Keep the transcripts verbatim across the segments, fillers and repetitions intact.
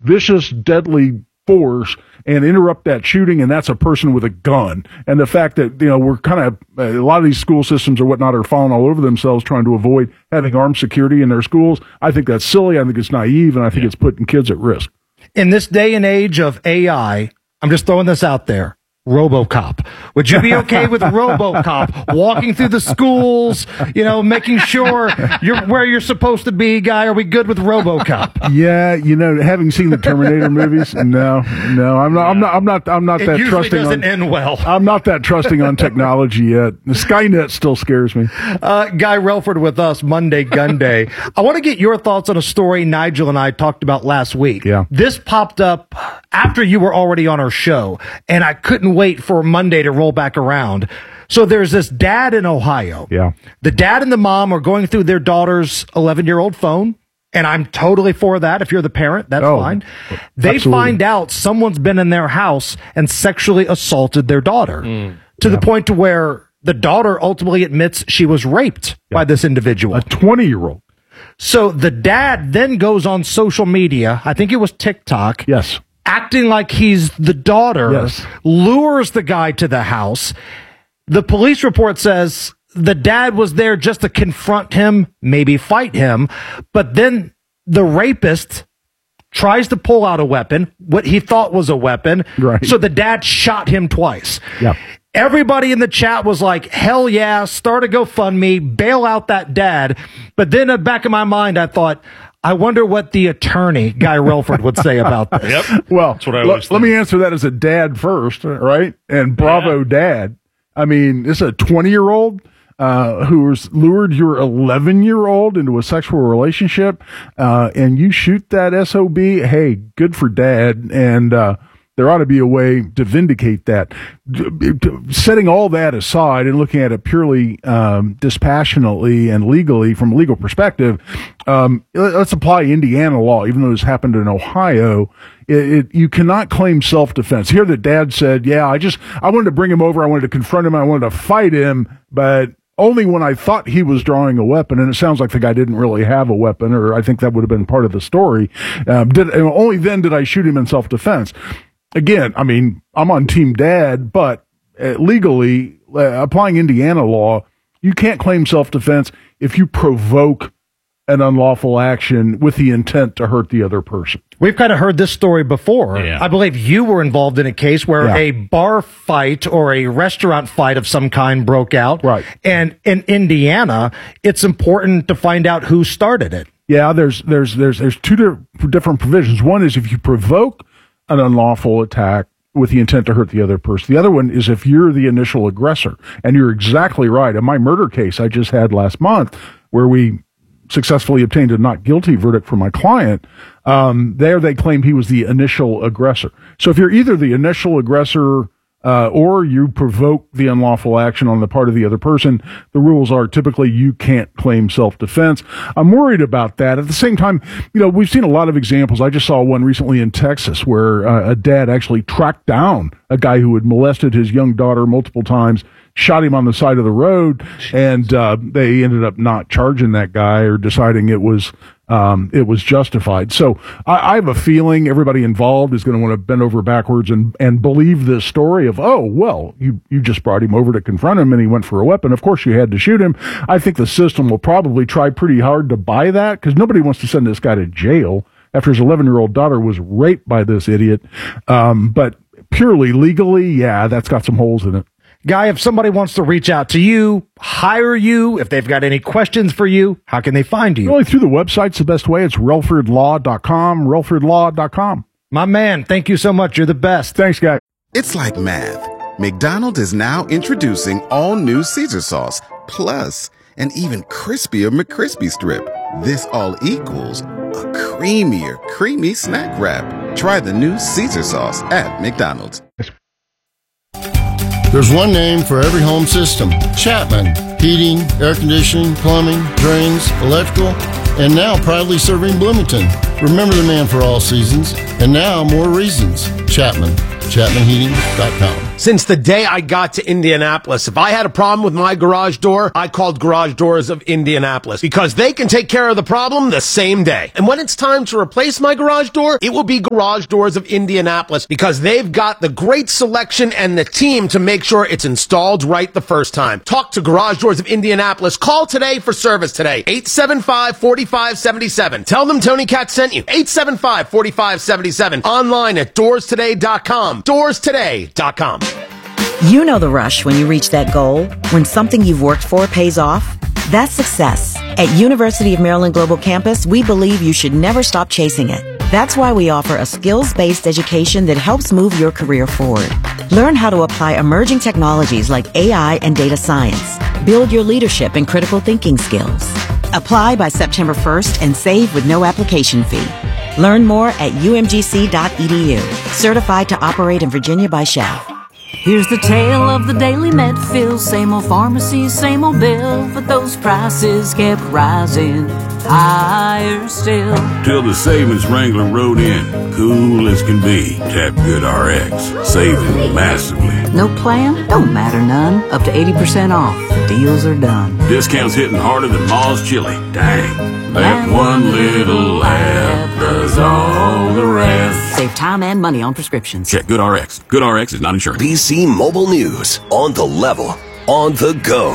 vicious, deadly force and interrupt that shooting, and that's a person with a gun. And the fact that, you know, we're kind of, a lot of these school systems or whatnot are falling all over themselves trying to avoid having armed security in their schools. I think that's silly. I think it's naive, and I think yeah. it's putting kids at risk. In this day and age of A I, I'm just throwing this out there. RoboCop. Would you be okay with RoboCop walking through the schools, you know, making sure you're where you're supposed to be, guy? Are we good with RoboCop? Yeah, you know, having seen the Terminator movies, no, no, I'm not, I'm not, I'm not, I'm not it that usually trusting. Doesn't on, end well. I'm not that trusting on technology yet. The Skynet still scares me. Uh, Guy Relford with us, Monday Gun Day. I want to get your thoughts on a story Nigel and I talked about last week. Yeah. This popped up after you were already on our show, and I couldn't wait for Monday to roll back around. So there's this dad in Ohio. Yeah. The dad and the mom are going through their daughter's eleven-year-old phone, and I'm totally for that. If you're the parent, that's oh, fine. They absolutely. find out someone's been in their house and sexually assaulted their daughter mm, to yeah. the point to where the daughter ultimately admits she was raped yeah. by this individual. A twenty-year-old. So the dad then goes on social media, I think it was TikTok. Yes. Acting like he's the daughter, yes. lures the guy to the house. The police report says the dad was there just to confront him, maybe fight him, but then the rapist tries to pull out a weapon, what he thought was a weapon, right. so the dad shot him twice. Yeah. Everybody in the chat was like, hell yeah, start a GoFundMe, bail out that dad. But then in the back of my mind, I thought, I wonder what the attorney, Guy Relford, would say about this. Yep. Well, That's what I let, let me answer that as a dad first, right? And bravo, yeah. dad. I mean, this is a twenty-year-old uh, who's lured your eleven-year-old into a sexual relationship, uh, and you shoot that S O B. Hey, good for dad. And uh, there ought to be a way to vindicate that. Setting all that aside and looking at it purely um, dispassionately and legally from a legal perspective, um, let's apply Indiana law, even though this happened in Ohio. It, it, you cannot claim self-defense. Here the dad said, yeah, I just, I wanted to bring him over. I wanted to confront him. I wanted to fight him, but only when I thought he was drawing a weapon. And it sounds like the guy didn't really have a weapon, or I think that would have been part of the story. Um, did, only then did I shoot him in self-defense. Again, I mean, I'm on team dad, but uh, legally, uh, applying Indiana law, you can't claim self-defense if you provoke an unlawful action with the intent to hurt the other person. We've kind of heard this story before. Yeah. I believe you were involved in a case where yeah. a bar fight or a restaurant fight of some kind broke out. Right. And in Indiana, it's important to find out who started it. Yeah, there's there's there's there's two di- different provisions. One is if you provoke an unlawful attack with the intent to hurt the other person. The other one is if you're the initial aggressor. And you're exactly right. In my murder case I just had last month, where we successfully obtained a not guilty verdict for my client, um, there they claimed he was the initial aggressor. So if you're either the initial aggressor uh, or you provoke the unlawful action on the part of the other person, the rules are typically you can't claim self-defense. I'm worried about that. At the same time, you know, we've seen a lot of examples. I just saw one recently in Texas where uh, a dad actually tracked down a guy who had molested his young daughter multiple times, shot him on the side of the road, and uh, they ended up not charging that guy or deciding it was um, it was justified. So I, I have a feeling everybody involved is going to want to bend over backwards and, and believe this story of, oh, well, you, you just brought him over to confront him and he went for a weapon. Of course you had to shoot him. I think the system will probably try pretty hard to buy that because nobody wants to send this guy to jail after his eleven-year-old daughter was raped by this idiot. Um, but purely legally, yeah, that's got some holes in it. Guy, if somebody wants to reach out to you, hire you, if they've got any questions for you, how can they find you? Really, through the website's the best way. It's relford law dot com, relford law dot com. My man, thank you so much. You're the best. Thanks, guy. It's like math. McDonald's is now introducing all new Caesar sauce, plus an even crispier McCrispy Strip. This all equals a creamier, creamy snack wrap. Try the new Caesar sauce at McDonald's. There's one name for every home system. Chapman. Heating, air conditioning, plumbing, drains, electrical, and now proudly serving Bloomington. Remember the man for all seasons, and now more reasons. Chapman. Chapman Heating dot com. Since the day I got to Indianapolis, if I had a problem with my garage door, I called Garage Doors of Indianapolis because they can take care of the problem the same day. And when it's time to replace my garage door, it will be Garage Doors of Indianapolis because they've got the great selection and the team to make sure it's installed right the first time. Talk to Garage Doors of Indianapolis. Call today for service today. eight seven five, four five seven seven. Tell them Tony Katz sent you. eight seven five, four five seven seven. Online at doors today dot com. doors today dot com. You know the rush when you reach that goal, when something you've worked for pays off. That's success. At University of Maryland Global Campus, we believe you should never stop chasing it. That's why we offer a skills-based education that helps move your career forward. Learn how to apply emerging technologies like A I and data science. Build your leadership and critical thinking skills. Apply by September first and save with no application fee. Learn more at u m g c dot e d u. Certified to operate in Virginia by Shell. Here's the tale of the daily Medfield. Same old pharmacy, same old bill, but those prices kept rising higher still. Till the savings wrangler rode in, cool as can be. Tap Good R X, saving massively. No plan? Don't matter none. Up to eighty percent off. The deals are done. Discounts hitting harder than Ma's chili. Dang. That one little laugh does all the rest. Save time and money on prescriptions. Check Good R X. Good R X is not insurance. B C Mobile News. On the level. On the go.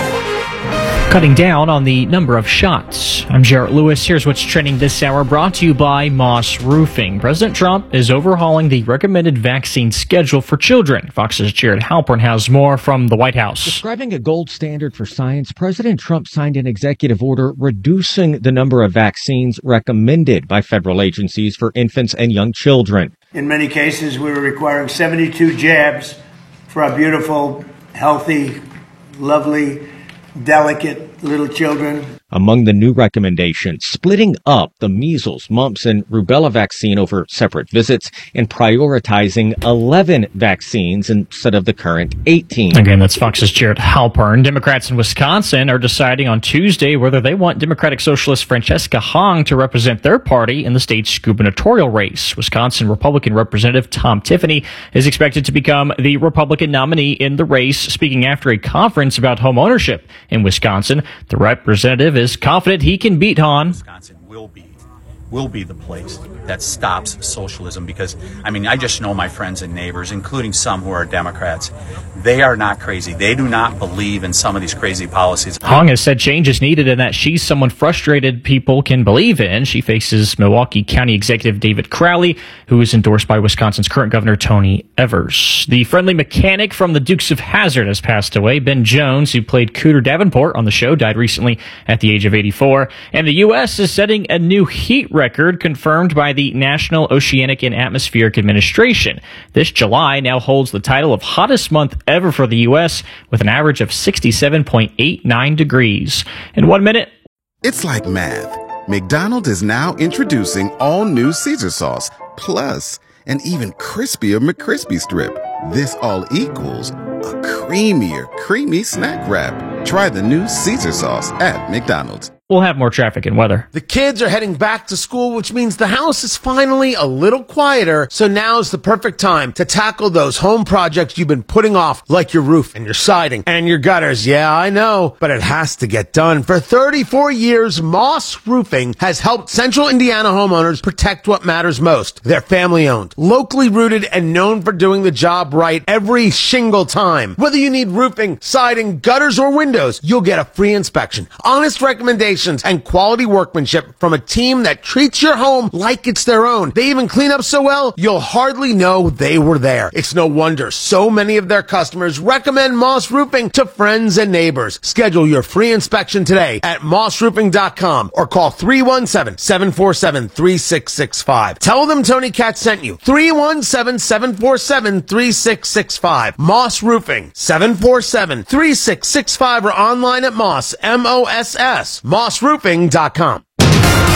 Cutting down on the number of shots. I'm Jarrett Lewis. Here's what's trending this hour, brought to you by Moss Roofing. President Trump is overhauling the recommended vaccine schedule for children. Fox's Jared Halpern has more from the White House. Describing a gold standard for science, President Trump signed an executive order reducing the number of vaccines recommended by federal agencies for infants and young children. In many cases, we were requiring seventy-two jabs for our beautiful, healthy, lovely, delicate little children. Among the new recommendations, splitting up the measles, mumps, and rubella vaccine over separate visits and prioritizing eleven vaccines instead of the current eighteen. Again, that's Fox's Jared Halpern. Democrats in Wisconsin are deciding on Tuesday whether they want Democratic Socialist Francesca Hong to represent their party in the state's gubernatorial race. Wisconsin Republican Representative Tom Tiffany is expected to become the Republican nominee in the race. Speaking after a conference about home ownership in Wisconsin, the representative is confident he can beat Hahn. Wisconsin will be will be the place that stops socialism because, I mean, I just know my friends and neighbors, including some who are Democrats. They are not crazy. They do not believe in some of these crazy policies. Hong has said change is needed and that she's someone frustrated people can believe in. She faces Milwaukee County Executive David Crowley, who is endorsed by Wisconsin's current governor, Tony Evers. The friendly mechanic from the Dukes of Hazzard has passed away. Ben Jones, who played Cooter Davenport on the show, died recently at the age of eighty-four. And the U S is setting a new heat record confirmed by the National Oceanic and Atmospheric Administration. This July now holds the title of hottest month ever for the U S with an average of sixty-seven point eight nine degrees. In one minute. It's like math. McDonald's is now introducing all new Caesar sauce, plus an even crispier McCrispy strip. This all equals a creamier, creamy snack wrap. Try the new Caesar sauce at McDonald's. We'll have more traffic and weather. The kids are heading back to school, which means the house is finally a little quieter. So now's the perfect time to tackle those home projects you've been putting off, like your roof and your siding and your gutters. Yeah, I know, but it has to get done. For thirty-four years, Moss Roofing has helped Central Indiana homeowners protect what matters most. They're family owned, locally rooted, and known for doing the job right every single time. Whether you need roofing, siding, gutters, or windows, you'll get a free inspection, honest recommendations, and quality workmanship from a team that treats your home like it's their own. They even clean up so well, you'll hardly know they were there. It's no wonder so many of their customers recommend Moss Roofing to friends and neighbors. Schedule your free inspection today at moss roofing dot com or call three one seven, seven four seven, three six six five. Tell them Tony Katz sent you. three one seven, seven four seven, three six six five. Moss Roofing, seven four seven, three six six five, or online at Moss, M O S S, moss roofing dot com. All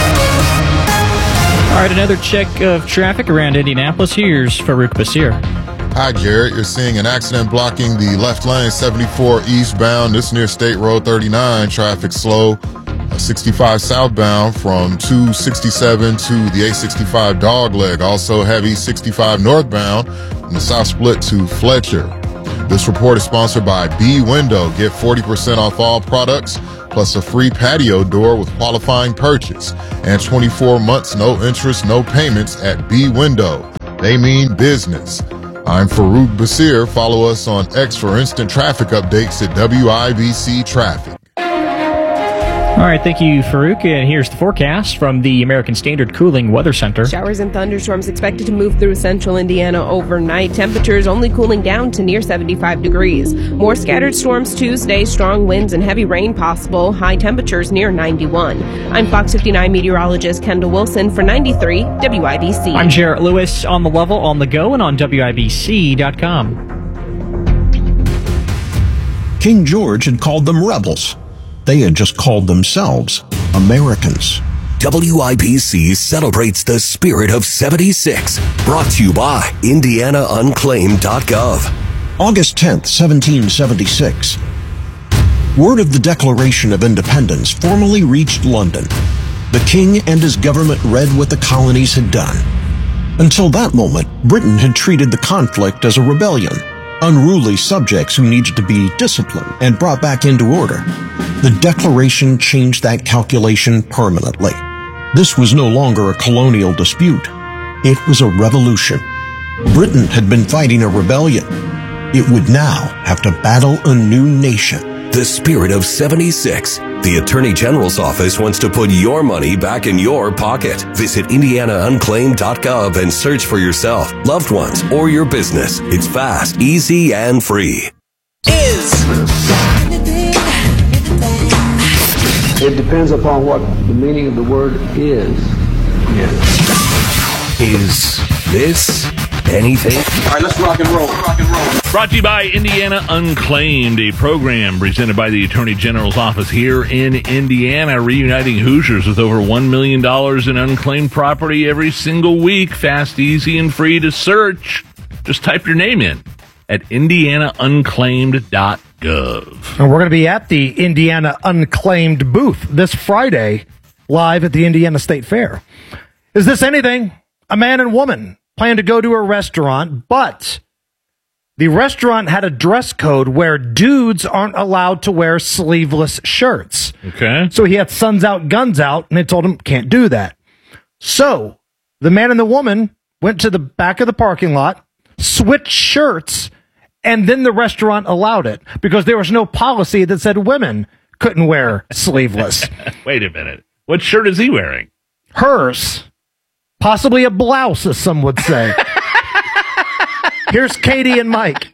right, another check of traffic around Indianapolis. Here's Farouk Basir. Hi, Jared. You're seeing an accident blocking the left lane, seventy-four eastbound. This near State Road thirty-nine. Traffic slow. sixty-five southbound from two sixty-seven to the eight sixty-five dogleg. Also heavy sixty-five northbound from the south split to Fletcher. This report is sponsored by B Window. Get forty percent off all products, plus a free patio door with qualifying purchase, and twenty-four months, no interest, no payments at B Window. They mean business. I'm Farouk Basir. Follow us on X for instant traffic updates at W I B C Traffic. All right, thank you, Farouk. And here's the forecast from the American Standard Cooling Weather Center. Showers and thunderstorms expected to move through central Indiana overnight. Temperatures only cooling down to near seventy-five degrees. More scattered storms Tuesday, strong winds and heavy rain possible. High temperatures near ninety-one. I'm Fox fifty-nine meteorologist Kendall Wilson for ninety-three W I B C. I'm Jarrett Lewis on the level, on the go, and on W I B C dot com. King George had called them rebels. They had just called themselves Americans. W I B C celebrates the spirit of seventy-six. Brought to you by Indiana Unclaimed dot gov. August tenth, seventeen seventy-six. Word of the Declaration of Independence formally reached London. The king and his government read what the colonies had done. Until that moment, Britain had treated the conflict as a rebellion, unruly subjects who needed to be disciplined and brought back into order. The Declaration changed that calculation permanently. This was no longer a colonial dispute. It was a revolution. Britain had been fighting a rebellion. It would now have to battle a new nation. The spirit of seventy-six. The Attorney General's office wants to put your money back in your pocket. Visit Indiana Unclaimed dot gov and search for yourself, loved ones, or your business. It's fast, easy, and free. Is. It depends upon what the meaning of the word is. Yeah. Is this anything? All right, let's rock and roll. Rock and roll. Brought to you by Indiana Unclaimed, a program presented by the Attorney General's office here in Indiana, reuniting Hoosiers with over one million dollars in unclaimed property every single week. Fast, easy, and free to search. Just type your name in at Indiana Unclaimed dot gov. And we're going to be at the Indiana Unclaimed booth this Friday, live at the Indiana State Fair. Is this anything? A man and woman plan to go to a restaurant, but the restaurant had a dress code where dudes aren't allowed to wear sleeveless shirts. Okay. So he had Suns Out, Guns Out, and they told him, can't do that. So the man and the woman went to the back of the parking lot, switched shirts, and then the restaurant allowed it because there was no policy that said women couldn't wear sleeveless. Wait a minute. What shirt is he wearing? Hers. Possibly a blouse, as some would say. Here's Katie and Mike.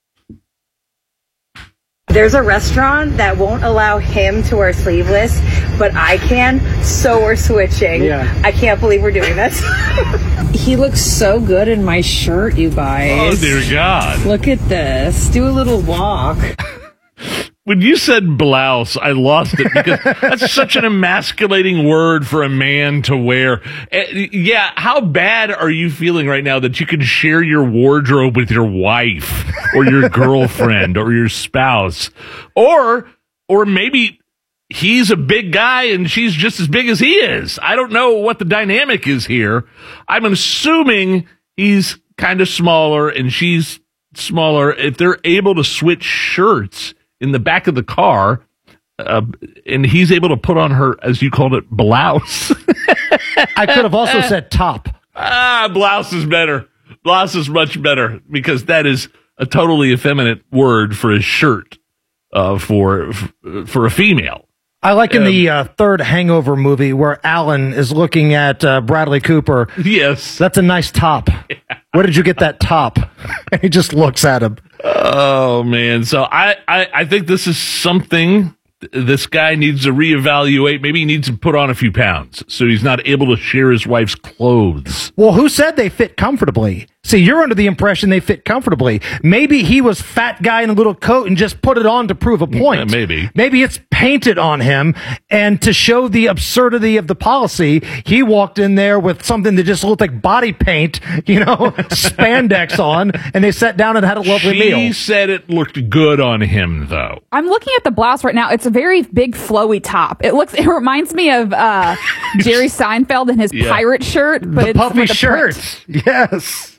There's a restaurant that won't allow him to wear sleeveless, but I can, so we're switching. Yeah. I can't believe we're doing this. He looks so good in my shirt, you guys. Oh, dear God. Look at this. Do a little walk. When you said blouse, I lost it because that's such an emasculating word for a man to wear. Uh, yeah, how bad are you feeling right now that you can share your wardrobe with your wife or your girlfriend or your spouse? Or, or maybe he's a big guy and she's just as big as he is. I don't know what the dynamic is here. I'm assuming he's kind of smaller and she's smaller. If they're able to switch shirts in the back of the car, uh, and he's able to put on her, as you called it, blouse. I could have also said top. Ah, blouse is better. Blouse is much better because that is a totally effeminate word for a shirt uh, for for a female. I like in um, the uh, third Hangover movie where Alan is looking at uh, Bradley Cooper. Yes. That's a nice top. Yeah. Where did you get that top? And he just looks at him. Oh, man. So I, I, I think this is something this guy needs to reevaluate. Maybe he needs to put on a few pounds so he's not able to share his wife's clothes. Well, who said they fit comfortably? See, you're under the impression they fit comfortably. Maybe he was fat guy in a little coat and just put it on to prove a point. Yeah, maybe. Maybe it's painted on him, and to show the absurdity of the policy, he walked in there with something that just looked like body paint, you know, spandex on, and they sat down and had a lovely she meal. He said it looked good on him, though. I'm looking at the blouse right now. It's a very big, flowy top. It looks. It reminds me of uh, Jerry Seinfeld in his Yeah. pirate shirt, but the it's puffy with a shirt. print. Yes.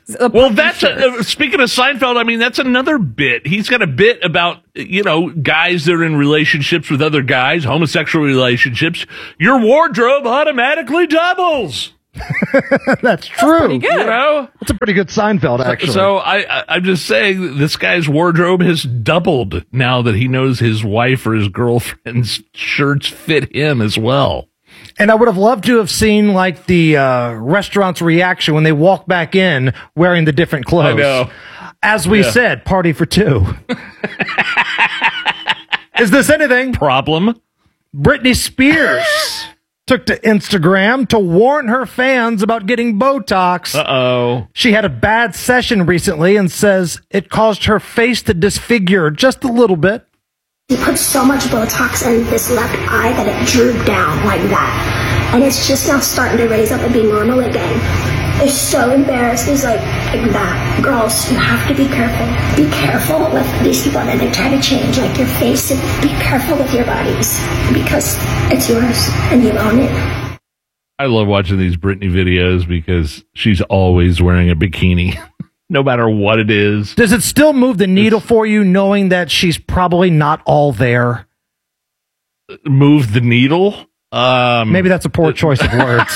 Well, that's a, speaking of Seinfeld. I mean, that's another bit. He's got a bit about, you know, guys that are in relationships with other guys, homosexual relationships. Your wardrobe automatically doubles. That's true. That's pretty good. You know, that's a pretty good Seinfeld, actually. So I, I, I'm just saying, this guy's wardrobe has doubled now that he knows his wife or his girlfriend's shirts fit him as well. And I would have loved to have seen like the uh, restaurant's reaction when they walk back in wearing the different clothes. I know. As we Yeah. said, party for two. Is this anything? Problem? Britney Spears took to Instagram to warn her fans about getting Botox. Uh-oh. She had a bad session recently and says it caused her face to disfigure just a little bit. He put so much Botox in this left eye that it drooped down like that. And it's just now starting to raise up and be normal again. They're so embarrassed. He's like, like that. Girls, you have to be careful. Be careful with these people that they try to change, like your face. And be careful with your bodies because it's yours and you own it. I love watching these Britney videos because she's always wearing a bikini, no matter what it is. Does it still move the needle for you knowing that she's probably not all there? Move the needle? Um, Maybe that's a poor choice of words.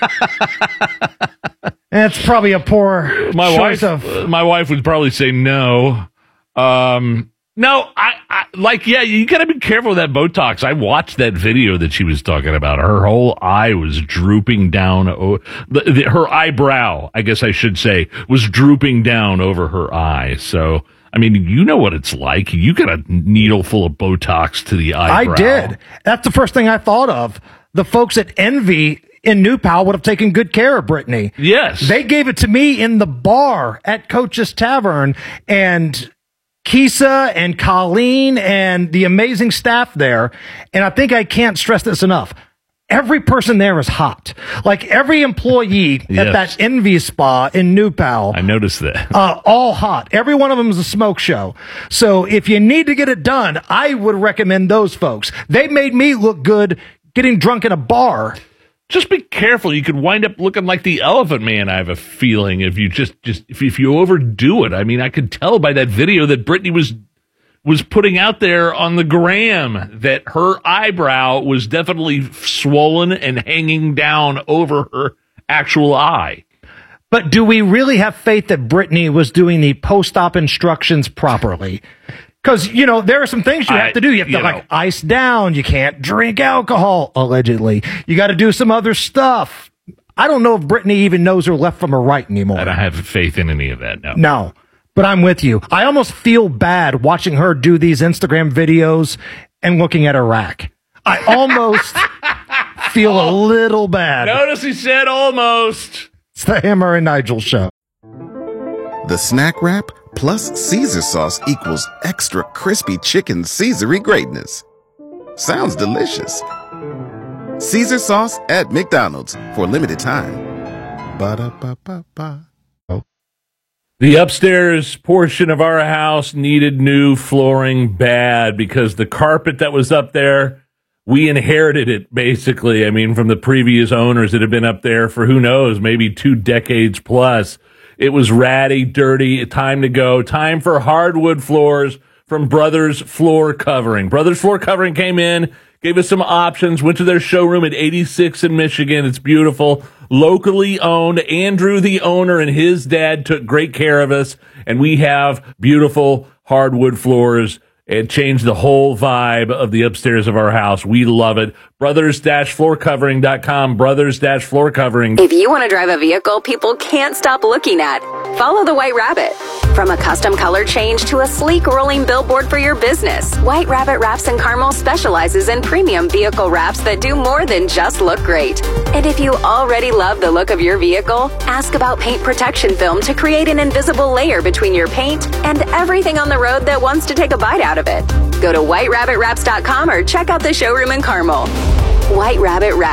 It's probably a poor my choice wife, of... My wife would probably say no. Um, no, I, I like, yeah, you got to be careful with that Botox. I watched that video that she was talking about. Her whole eye was drooping down. Oh, the, the, her eyebrow, I guess I should say, was drooping down over her eye. So, I mean, you know what it's like. You got a needle full of Botox to the eyebrow. I did. That's the first thing I thought of. The folks at Envy in New Pal would have taken good care of Britney. Yes. They gave it to me in the bar at Coach's Tavern, and Kisa and Colleen and the amazing staff there. And I think I can't stress this enough. Every person there is hot. Like every employee at Yes. that Envy spa in New Pal. I noticed that. Uh, all hot. Every one of them is a smoke show. So if you need to get it done, I would recommend those folks. They made me look good getting drunk in a bar. Just be careful. You could wind up looking like the Elephant Man, I have a feeling, if you just, just if, if you overdo it. I mean, I could tell by that video that Britney was was putting out there on the gram that her eyebrow was definitely swollen and hanging down over her actual eye. But do we really have faith that Britney was doing the post-op instructions properly? Because, you know, there are some things you have I- to do. You have to, you know. like, ice down. You can't drink alcohol, allegedly. You got to do some other stuff. I don't know if Britney even knows her left from her right anymore. I don't have faith in any of that, no. No, but I'm with you. I almost feel bad watching her do these Instagram videos and looking at her rack. I almost feel a little bad. Notice he said almost. It's the Hammer and Nigel show. The snack wrap plus Caesar sauce equals extra crispy chicken Caesary greatness. Sounds delicious. Caesar sauce at McDonald's for a limited time. Ba-da-ba-ba-ba. The upstairs portion of our house needed new flooring bad because the carpet that was up there, we inherited it basically. I mean, from the previous owners that had been up there for who knows, maybe two decades plus. It was ratty, dirty, time to go. Time for hardwood floors from Brothers Floor Covering. Brothers Floor Covering came in, gave us some options, went to their showroom at eighty-six in Michigan. It's beautiful. Locally owned. Andrew, the owner, and his dad took great care of us, and we have beautiful hardwood floors. It changed the whole vibe of the upstairs of our house. We love it. brothers floor covering dot com. Brothers floor covering. If you want to drive a vehicle people can't stop looking at, follow the White Rabbit. From a custom color change to a sleek rolling billboard for your business, White Rabbit Wraps in Carmel specializes in premium vehicle wraps that do more than just look great. And if you already love the look of your vehicle, ask about paint protection film to create an invisible layer between your paint and everything on the road that wants to take a bite out of it. Go to white rabbit wraps dot com or check out the showroom in Carmel. White Rabbit Wraps.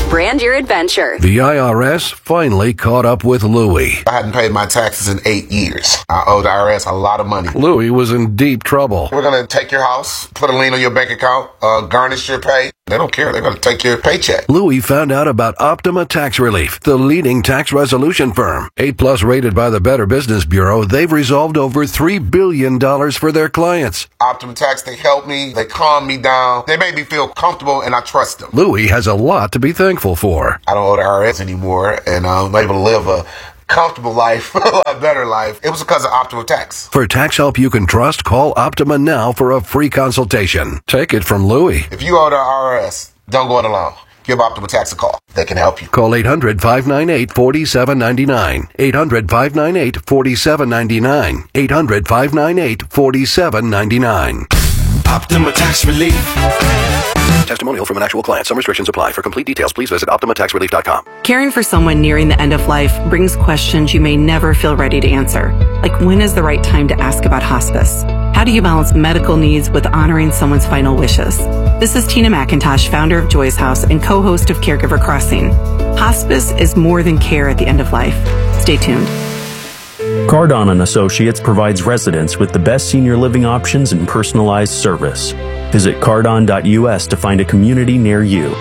Brand your adventure. The I R S finally caught up with Louie. I hadn't paid my taxes in eight years. I owe the I R S a lot of money. Louie was in deep trouble. We're going to take your house, put a lien on your bank account, uh, garnish your pay. They don't care. They're going to take your paycheck. Louie found out about Optima Tax Relief, the leading tax resolution firm. eight plus rated by the Better Business Bureau, they've resolved over three billion dollars for their clients. Optima Tax, they help me. They calm me down. They make me feel comfortable, and I trust them. Louie has a lot to be thankful for. I don't owe the I R S anymore, and I'm able to live a comfortable life, a lot better life. It was because of Optima Tax. For tax help you can trust, call Optima now for a free consultation. Take it from Louie. If you owe the I R S, don't go it alone. Give Optima Tax a call. They can help you. Call eight hundred, five nine eight, four seven nine nine. eight hundred, five nine eight, four seven nine nine. eight hundred, five nine eight, four seven nine nine. Optima Tax Relief. Testimonial from an actual client. Some restrictions apply. For complete details, please visit optima tax relief dot com. Caring for someone nearing the end of life brings questions you may never feel ready to answer. Like, when is the right time to ask about hospice? How do you balance medical needs with honoring someone's final wishes? This is Tina McIntosh, founder of Joy's House and co-host of Caregiver Crossing. Hospice is more than care at the end of life. Stay tuned. Cardon and Associates provides residents with the best senior living options and personalized service. Visit cardon dot U S to find a community near you.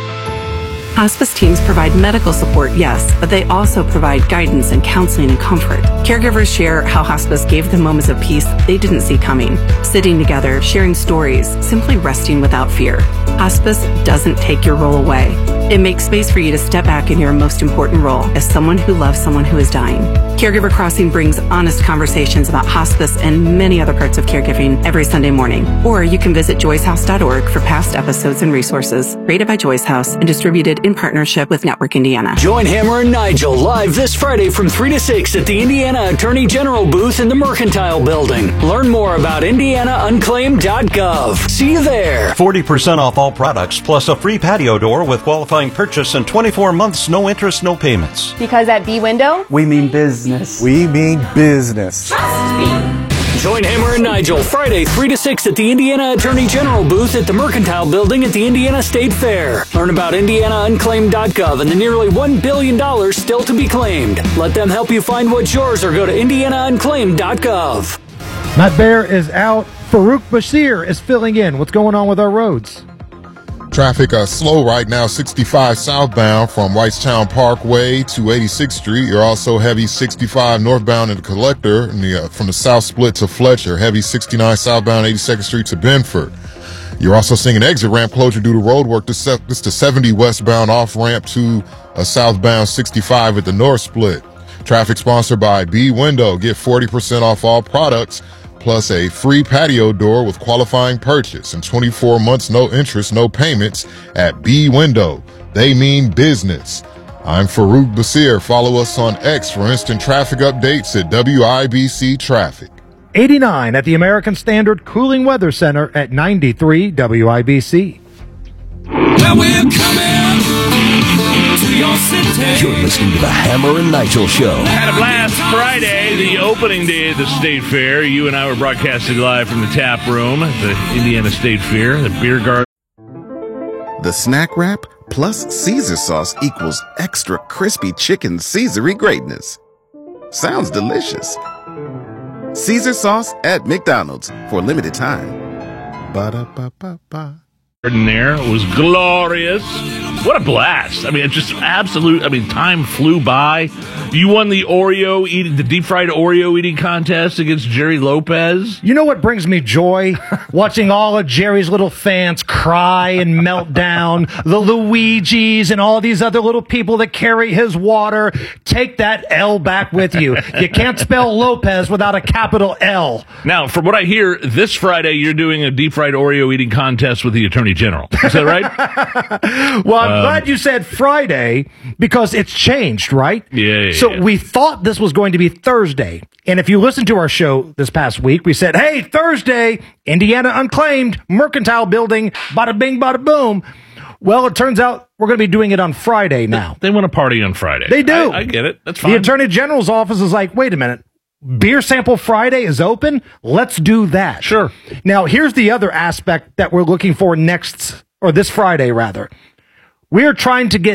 Hospice teams provide medical support, yes, but they also provide guidance and counseling and comfort. Caregivers share how hospice gave them moments of peace they didn't see coming. Sitting together, sharing stories, simply resting without fear. Hospice doesn't take your role away. It makes space for you to step back in your most important role as someone who loves someone who is dying. Caregiver Crossing brings honest conversations about hospice and many other parts of caregiving every Sunday morning. Or you can visit joyce house dot org for past episodes and resources. Rated by Joy's House and distributed in partnership with Network Indiana. Join Hammer and Nigel live this Friday from three to six at the Indiana Attorney General booth in the Mercantile Building. Learn more about indiana unclaimed dot gov. See you there. forty percent off all products plus a free patio door with qualifying purchase and twenty-four months, no interest, no payments. Because at B Window, we mean business. We mean business. Trust me. Join Hammer and Nigel Friday three to six at the Indiana Attorney General booth at the Mercantile Building at the Indiana State Fair. Learn about indiana unclaimed dot gov and the nearly one billion dollars still to be claimed. Let them help you find what's yours or go to indiana unclaimed dot gov. Matt Bear is out. Farouk Bashir is filling in. What's going on with our roads? Traffic uh, slow right now, sixty-five southbound from Whitestown Parkway to eighty-sixth Street. You're also heavy sixty-five northbound in the Collector in the, uh, from the South Split to Fletcher. Heavy sixty-nine southbound eighty-second Street to Benford. You're also seeing an exit ramp closure due to road work. This is the seventy westbound off ramp to a southbound sixty-five at the North Split. Traffic sponsored by B Window. Get forty percent off all products, plus a free patio door with qualifying purchase and twenty-four months, no interest, no payments at B Window. They mean business. I'm Farouk Basir. Follow us on X for instant traffic updates at W I B C Traffic. eighty-nine at the American Standard Cooling Weather Center at ninety-three W I B C. Well, we're coming to your city. You're listening to the Hammer and Nigel Show. Had a blast Friday, the opening day of the State Fair. You and I were broadcasting live from the tap room at the Indiana State Fair, the beer garden. The snack wrap plus Caesar sauce equals extra crispy chicken Caesar-y greatness. Sounds delicious. Caesar sauce at McDonald's for a limited time. Ba-da-ba-ba-ba. There it was glorious. What a blast. I mean, it's just absolute. I mean, time flew by. You won the Oreo eating, the deep fried Oreo eating contest against Jerry Lopez. You know what brings me joy? Watching all of Jerry's little fans cry and melt down. The Luigis and all these other little people that carry his water. Take that L back with you. You can't spell Lopez without a capital L. Now, from what I hear, this Friday you're doing a deep fried Oreo eating contest with the Attorney General. Is that right? Well, I'm um, glad you said Friday because it's changed, right? Yeah, yeah, So yeah. we thought this was going to be Thursday. And if you listened to our show this past week, we said, hey, Thursday, Indiana Unclaimed, Mercantile Building, bada bing, bada boom. Well, it turns out we're going to be doing it on Friday now. They, they want to party on Friday. They do. I, I get it. That's fine. The Attorney General's office is like, wait a minute. Beer Sample Friday is open. Let's do that. Sure. Now, here's the other aspect that we're looking for next, or this Friday, rather. We're trying to get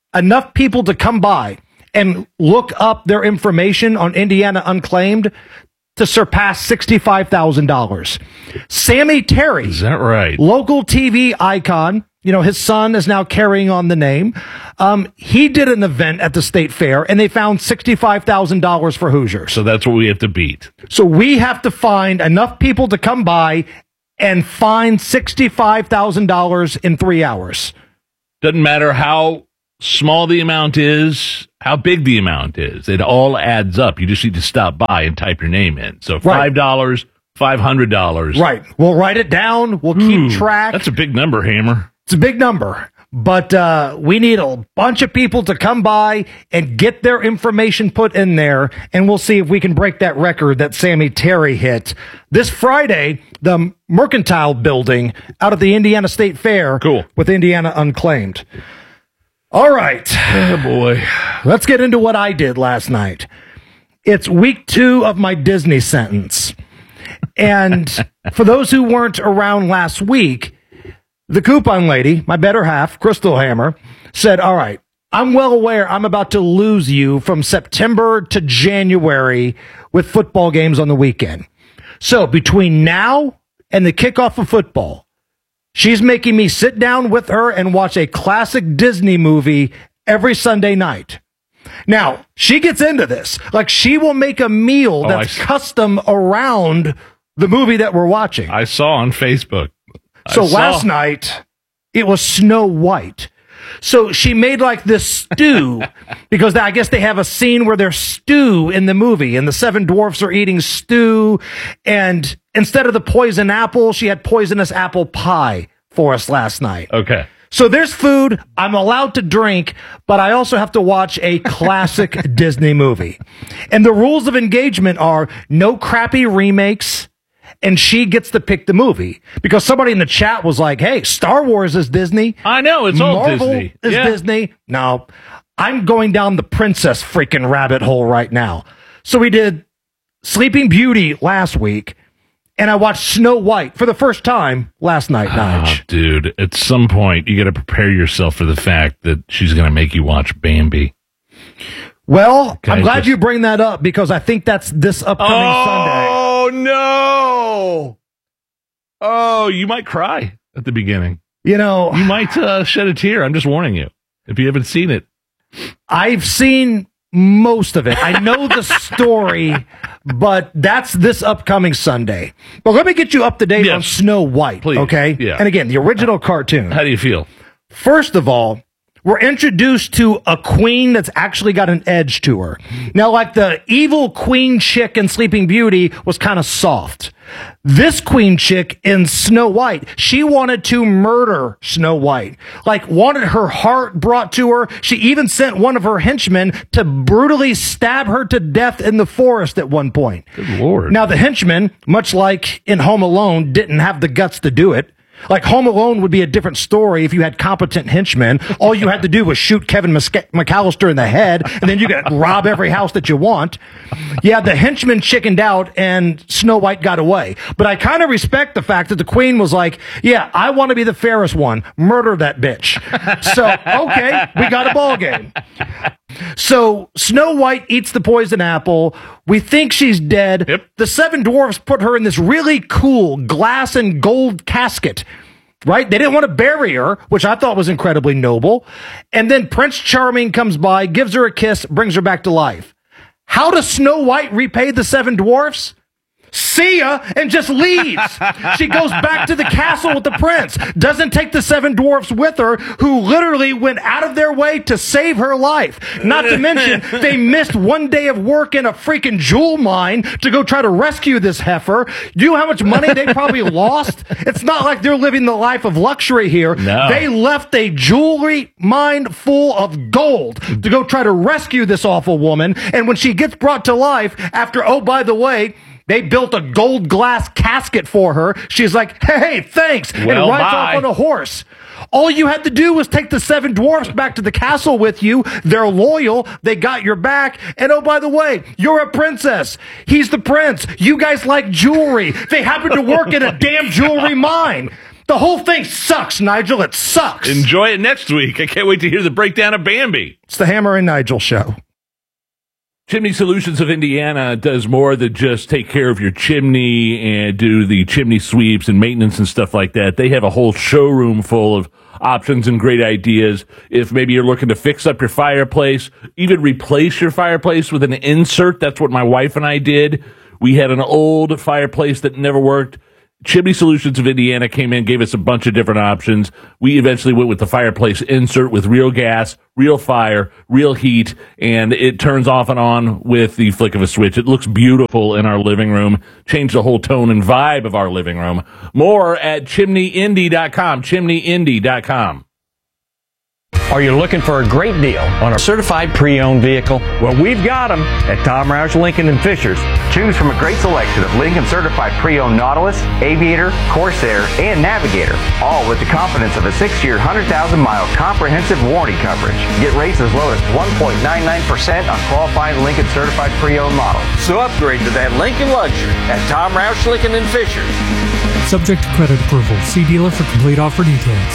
enough people to come by and look up their information on Indiana Unclaimed to surpass sixty-five thousand dollars. Sammy Terry. Is that right? Local T V icon. You know, his son is now carrying on the name. Um, he did an event at the state fair, and they found sixty-five thousand dollars for Hoosiers. So that's what we have to beat. So we have to find enough people to come by and find sixty-five thousand dollars in three hours. Doesn't matter how small the amount is, how big the amount is. It all adds up. You just need to stop by and type your name in. So five dollars, right. five hundred dollars. Right. We'll write it down. We'll Ooh, keep track. That's a big number, Hammer. It's a big number. But uh, we need a bunch of people to come by and get their information put in there, and we'll see if we can break that record that Sammy Terry hit. This Friday, the Mercantile Building out at the Indiana State Fair cool. with Indiana Unclaimed. All right. Oh, boy. Let's get into what I did last night. It's week two of my Disney sentence. And for those who weren't around last week, the coupon lady, my better half, Crystal Hammer, said, all right, I'm well aware I'm about to lose you from September to January with football games on the weekend. So between now and the kickoff of football, she's making me sit down with her and watch a classic Disney movie every Sunday night. Now, she gets into this. Like, she will make a meal Oh, that's I- custom around the movie that we're watching. I saw on Facebook. I So saw. last night, it was Snow White. So she made like this stew because I guess they have a scene where there's stew in the movie and the seven dwarfs are eating stew. And instead of the poison apple, she had poisonous apple pie for us last night. Okay. So there's food. I'm allowed to drink, but I also have to watch a classic Disney movie. And the rules of engagement are no crappy remakes. And she gets to pick the movie because somebody in the chat was like, hey, Star Wars is Disney. I know, it's all Marvel Disney. is Yeah. Disney. No, I'm going down the princess freaking rabbit hole right now. So we did Sleeping Beauty last week, and I watched Snow White for the first time last night, Nige. Oh, dude, at some point, you got to prepare yourself for the fact that she's going to make you watch Bambi. Well, Okay, I'm glad just- you bring that up because I think that's this upcoming Sunday. Oh, no. Oh, you might cry at the beginning. You know, You might uh, shed a tear. I'm just warning you if you haven't seen it. I've seen most of it. I know the story, but that's this upcoming Sunday. But let me get you up to date Yes. on Snow White, Please. okay? Yeah. And again, the original cartoon. How do you feel? First of all, we're introduced to a queen that's actually got an edge to her. Now, like the evil queen chick in Sleeping Beauty was kind of soft. This queen chick in Snow White, she wanted to murder Snow White. Like, wanted her heart brought to her. She even sent one of her henchmen to brutally stab her to death in the forest at one point. Good Lord. Now, the henchman, much like in Home Alone, didn't have the guts to do it. Like, Home Alone would be a different story if you had competent henchmen. All you had to do was shoot Kevin Musca- McAllister in the head, and then you could rob every house that you want. Yeah, the henchman chickened out, and Snow White got away. But I kind of respect the fact that the queen was like, yeah, I want to be the fairest one. Murder that bitch. So, okay, we got a ball game. So Snow White eats the poison apple. We think she's dead. Yep. The seven dwarfs put her in this really cool glass and gold casket, right? They didn't want to bury her, which I thought was incredibly noble. And then Prince Charming comes by, gives her a kiss, brings her back to life. How does Snow White repay the seven dwarfs? See ya, and just leaves. She goes back to the castle with the prince. Doesn't take the seven dwarfs with her, who literally went out of their way to save her life. Not to mention, they missed one day of work in a freaking jewel mine to go try to rescue this heifer. Do you know how much money they probably lost? It's not like they're living the life of luxury here. No. They left a jewelry mine full of gold to go try to rescue this awful woman. And when she gets brought to life, after, oh, by the way, they built a gold glass casket for her. She's like, hey, thanks, and Well, rides bye. off on a horse. All you had to do was take the seven dwarfs back to the castle with you. They're loyal. They got your back. And oh, by the way, you're a princess. He's the prince. You guys like jewelry. They happen to work in a damn jewelry mine. The whole thing sucks, Nigel. It sucks. Enjoy it next week. I can't wait to hear the breakdown of Bambi. It's the Hammer and Nigel show. Chimney Solutions of Indiana does more than just take care of your chimney and do the chimney sweeps and maintenance and stuff like that. They have a whole showroom full of options and great ideas. If maybe you're looking to fix up your fireplace, even replace your fireplace with an insert. That's what my wife and I did. We had an old fireplace that never worked. Chimney Solutions of Indiana came in, gave us a bunch of different options. We eventually went with the fireplace insert with real gas, real fire, real heat, and it turns off and on with the flick of a switch. It looks beautiful in our living room. Changed the whole tone and vibe of our living room. More at chimney indy dot com, chimney indy dot com. Are you looking for a great deal on a certified pre-owned vehicle? Well, we've got them at Tom Roush Lincoln and Fishers. Choose from a great selection of Lincoln certified pre-owned Nautilus, Aviator, Corsair, and Navigator, all with the confidence of a six-year, one hundred thousand mile comprehensive warranty coverage. Get rates as low as one point nine nine percent on qualifying Lincoln certified pre-owned models. So upgrade to that Lincoln luxury at Tom Roush Lincoln and Fishers. Subject to credit approval. See dealer for complete offer details.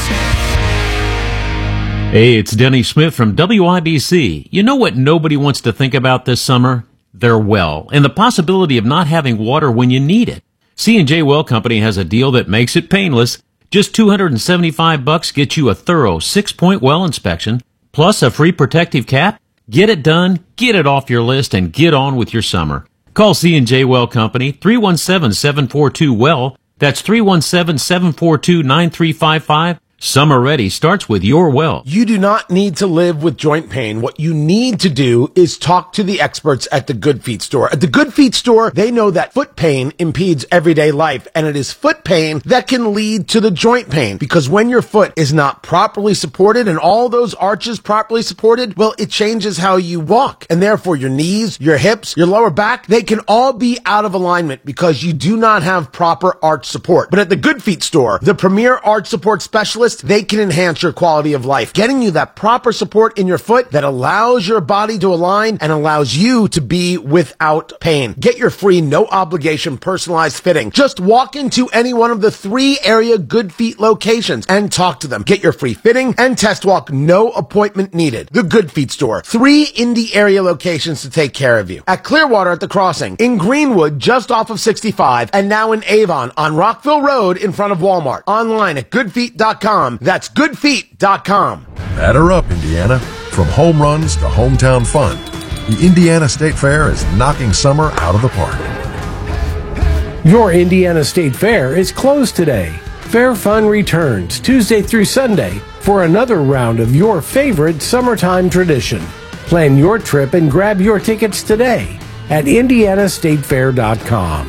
Hey, it's Denny Smith from W I B C. You know what nobody wants to think about this summer? Their well, and the possibility of not having water when you need it. C and J Well Company has a deal that makes it painless. Just two hundred seventy-five bucks gets you a thorough six-point well inspection, plus a free protective cap. Get it done, get it off your list, and get on with your summer. Call C and J Well Company, three one seven, seven four two, W E L L. That's three one seven, seven four two, nine three five five. Summer Ready starts with your well. You do not need to live with joint pain. What you need to do is talk to the experts at the Good Feet store. At the Good Feet store, they know that foot pain impedes everyday life, and it is foot pain that can lead to the joint pain. Because when your foot is not properly supported and all those arches properly supported, well, it changes how you walk. And therefore, your knees, your hips, your lower back, they can all be out of alignment because you do not have proper arch support. But at the Good Feet store, the premier arch support specialist, they can enhance your quality of life, getting you that proper support in your foot that allows your body to align and allows you to be without pain. Get your free, no obligation, personalized fitting. Just walk into any one of the three area Good Feet locations and talk to them. Get your free fitting and test walk, no appointment needed. The Good Feet store. Three Indy area locations to take care of you. At Clearwater at the Crossing, in Greenwood just off of sixty-five, and now in Avon on Rockville Road in front of Walmart. Online at good feet dot com. That's good feet dot com. Batter up, Indiana. From home runs to hometown fun, the Indiana State Fair is knocking summer out of the park. Your Indiana State Fair is closed today. Fair Fun returns Tuesday through Sunday for another round of your favorite summertime tradition. Plan your trip and grab your tickets today at indiana state fair dot com.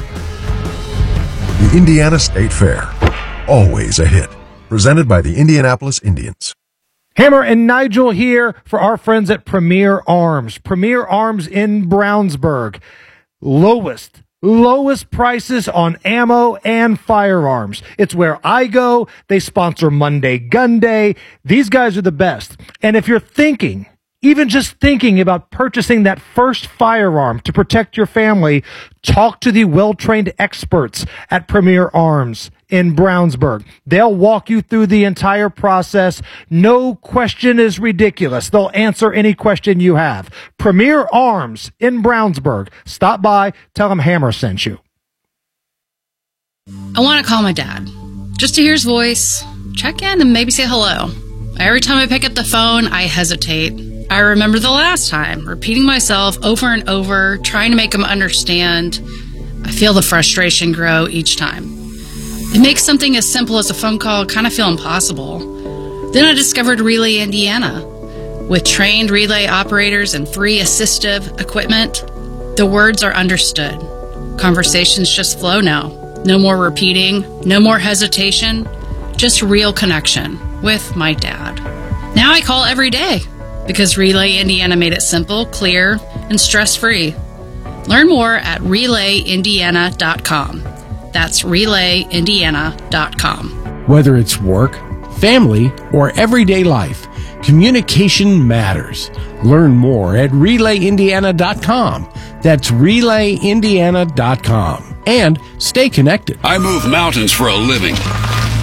The Indiana State Fair, always a hit. Presented by the Indianapolis Indians. Hammer and Nigel here for our friends at Premier Arms. Premier Arms in Brownsburg. Lowest, lowest prices on ammo and firearms. It's where I go. They sponsor Monday Gun Day. These guys are the best. And if you're thinking, even just thinking about purchasing that first firearm to protect your family, talk to the well-trained experts at Premier Arms in Brownsburg. They'll walk you through the entire process. No question is ridiculous. They'll answer any question you have. Premier Arms in Brownsburg. Stop by. Tell them Hammer sent you. I want to call my dad just to hear his voice, check in, and maybe say hello. Every time I pick up the phone, I hesitate. I remember the last time, repeating myself over and over, trying to make him understand. I feel the frustration grow each time. It makes something as simple as a phone call kind of feel impossible. Then I discovered Relay Indiana. With trained relay operators and free assistive equipment, the words are understood. Conversations just flow now. No more repeating, no more hesitation, just real connection with my dad. Now I call every day because Relay Indiana made it simple, clear, and stress-free. Learn more at relay indiana dot com. That's relay indiana dot com. Whether it's work, family, or everyday life, communication matters. Learn more at relay indiana dot com. That's relay indiana dot com. And stay connected. I move mountains for a living.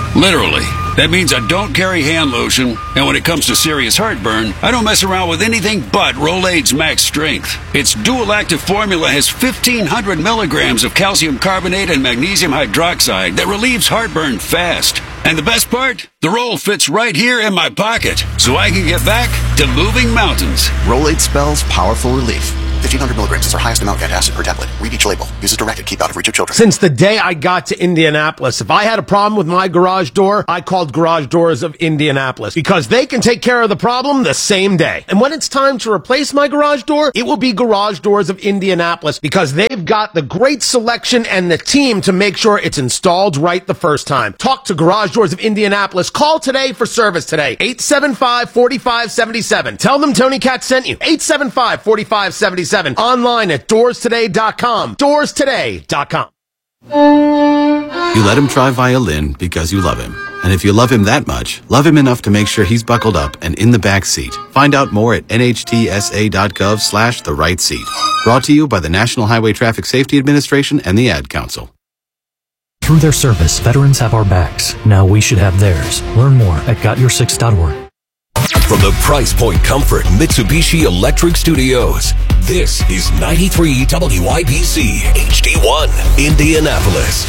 Literally. That means I don't carry hand lotion, and when it comes to serious heartburn, I don't mess around with anything but Rolaids Max Strength. Its dual-active formula has fifteen hundred milligrams of calcium carbonate and magnesium hydroxide that relieves heartburn fast. And the best part? The roll fits right here in my pocket, so I can get back to moving mountains. Rolaids spells powerful relief. fifteen hundred milligrams is our highest amount of acid per tablet. Read each label. Use as directed. Keep out of reach of children. Since the day I got to Indianapolis, if I had a problem with my garage door, I called Garage Doors of Indianapolis because they can take care of the problem the same day. And when it's time to replace my garage door, it will be Garage Doors of Indianapolis because they've got the great selection and the team to make sure it's installed right the first time. Talk to Garage Doors of Indianapolis. Call today for service today. eight seven five, four five seven seven. Tell them Tony Katz sent you. eight seven five, four five seven seven. Online at doors today dot com. doors today dot com. You let him try violin because you love him. And if you love him that much, love him enough to make sure he's buckled up and in the back seat. Find out more at N H T S A dot gov slash the right seat. Brought to you by the National Highway Traffic Safety Administration and the Ad Council. Through their service, veterans have our backs. Now we should have theirs. Learn more at got your six dot org. From the Price Point Comfort Mitsubishi Electric Studios, this is ninety-three W I B C H D one, Indianapolis.